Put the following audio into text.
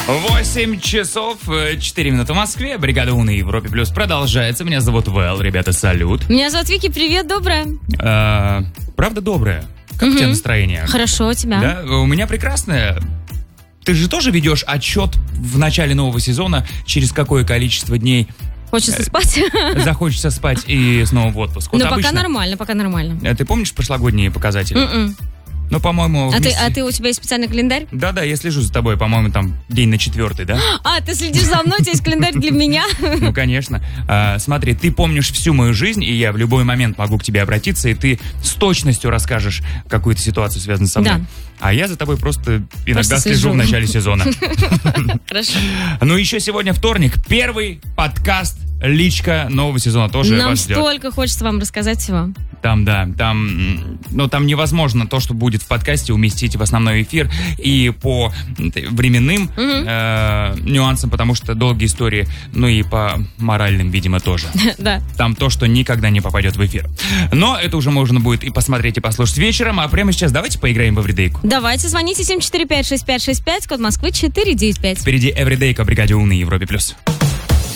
8 часов 4 минуты в Москве. Бригада У на Европе Плюс продолжается. Меня зовут Вэл. Ребята, салют. Меня зовут Вики. Привет, доброе. Правда доброе? Как у тебя настроение? Хорошо, у тебя? Да, у меня прекрасное. Ты же тоже ведешь отчет в начале нового сезона, через какое количество дней Хочется спать? захочется спать и снова в отпуск. Вот Ну, пока обычно... нормально. Ты помнишь прошлогодние показатели? Ну, по-моему... А ты у тебя есть специальный календарь? Да, я слежу за тобой, по-моему, там день на 4-й, да? А, ты следишь за мной, у тебя есть календарь для меня? Ну, конечно. Смотри, ты помнишь всю мою жизнь, и я в любой момент могу к тебе обратиться, и ты с точностью расскажешь какую-то ситуацию, связанную со мной. Да. А я за тобой просто иногда слежу слежу в начале сезона. Хорошо. Ну, еще сегодня вторник, первый подкаст «Личка» нового сезона тоже Нам вас ждет. столько хочется вам рассказать всего. Там невозможно то, что будет в подкасте, уместить в основной эфир и по временным нюансам, потому что долгие истории, ну и по моральным, видимо, тоже. Да. Там то, что никогда не попадет в эфир. Но это уже можно будет и посмотреть, и послушать вечером, а прямо сейчас давайте поиграем в Эвридейку. Давайте, звоните 745-6565, код Москвы 495. Впереди Эвридейка, бригаде У на Европе+.